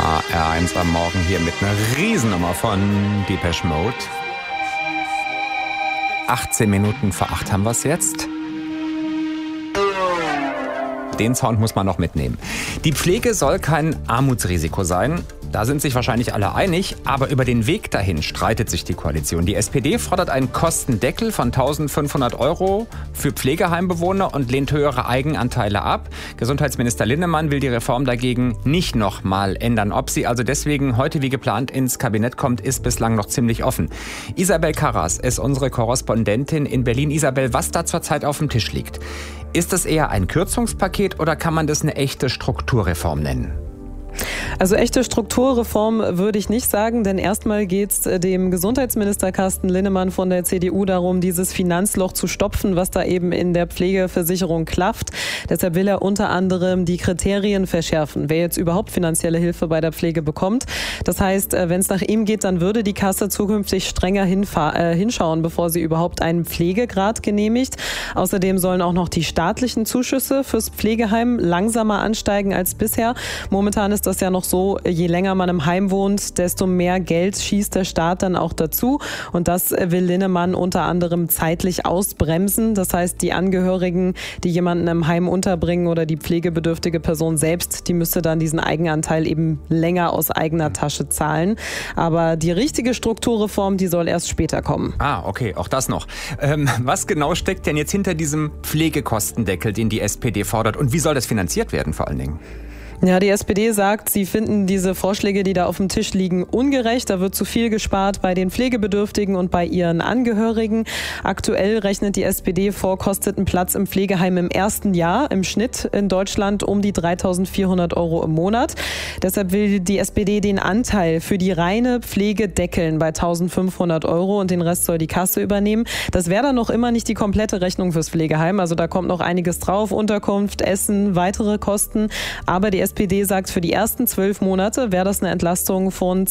HR1 am Morgen hier mit einer Riesennummer von Depeche Mode. 18 Minuten vor 8 haben wir es jetzt. Den Sound muss man noch mitnehmen. Die Pflege soll kein Armutsrisiko sein. Da sind sich wahrscheinlich alle einig, aber über den Weg dahin streitet sich die Koalition. Die SPD fordert einen Kostendeckel von 1.500 € für Pflegeheimbewohner und lehnt höhere Eigenanteile ab. Gesundheitsminister Linnemann will die Reform dagegen nicht nochmal ändern. Ob sie also deswegen heute wie geplant ins Kabinett kommt, ist bislang noch ziemlich offen. Isabel Karras ist unsere Korrespondentin in Berlin. Isabel, was da zurzeit auf dem Tisch liegt. Ist das eher ein Kürzungspaket oder kann man das eine echte Strukturreform nennen? Also echte Strukturreform würde ich nicht sagen, denn erstmal geht es dem Gesundheitsminister Carsten Linnemann von der CDU darum, dieses Finanzloch zu stopfen, was da eben in der Pflegeversicherung klafft. Deshalb will er unter anderem die Kriterien verschärfen, wer jetzt überhaupt finanzielle Hilfe bei der Pflege bekommt. Das heißt, wenn es nach ihm geht, dann würde die Kasse zukünftig strenger hinschauen, bevor sie überhaupt einen Pflegegrad genehmigt. Außerdem sollen auch noch die staatlichen Zuschüsse fürs Pflegeheim langsamer ansteigen als bisher. Momentan ist das ja noch so, je länger man im Heim wohnt, desto mehr Geld schießt der Staat dann auch dazu. Und das will Linnemann unter anderem zeitlich ausbremsen. Das heißt, die Angehörigen, die jemanden im Heim unterbringen oder die pflegebedürftige Person selbst, die müsste dann diesen Eigenanteil eben länger aus eigener Tasche zahlen. Aber die richtige Strukturreform, die soll erst später kommen. Okay, auch das noch. Was genau steckt denn jetzt hinter diesem Pflegekostendeckel, den die SPD fordert? Und wie soll das finanziert werden vor allen Dingen? Ja, die SPD sagt, sie finden diese Vorschläge, die da auf dem Tisch liegen, ungerecht. Da wird zu viel gespart bei den Pflegebedürftigen und bei ihren Angehörigen. Aktuell rechnet die SPD vor, kostet ein Platz im Pflegeheim im ersten Jahr im Schnitt in Deutschland um die 3.400 € im Monat. Deshalb will die SPD den Anteil für die reine Pflege deckeln bei 1.500 € und den Rest soll die Kasse übernehmen. Das wäre dann noch immer nicht die komplette Rechnung fürs Pflegeheim. Also da kommt noch einiges drauf, Unterkunft, Essen, weitere Kosten. Aber die SPD sagt, für die ersten 12 Monate wäre das eine Entlastung von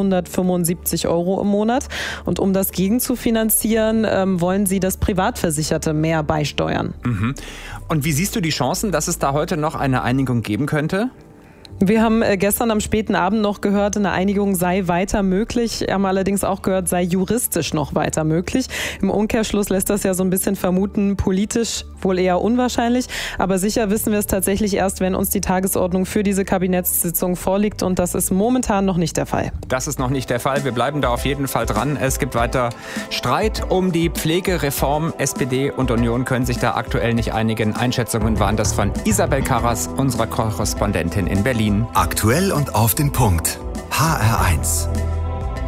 275 € im Monat. Und um das gegenzufinanzieren, wollen sie das Privatversicherte mehr beisteuern. Und wie siehst du die Chancen, dass es da heute noch eine Einigung geben könnte? Wir haben gestern am späten Abend noch gehört, eine Einigung sei weiter möglich. Wir haben allerdings auch gehört, sei juristisch noch weiter möglich. Im Umkehrschluss lässt das ja so ein bisschen vermuten, politisch wohl eher unwahrscheinlich. Aber sicher wissen wir es tatsächlich erst, wenn uns die Tagesordnung für diese Kabinettssitzung vorliegt. Und das ist momentan noch nicht der Fall. Das ist noch nicht der Fall. Wir bleiben da auf jeden Fall dran. Es gibt weiter Streit um die Pflegereform. SPD und Union können sich da aktuell nicht einigen. Einschätzungen waren das von Isabel Karras, unserer Korrespondentin in Berlin. Aktuell und auf den Punkt. HR1.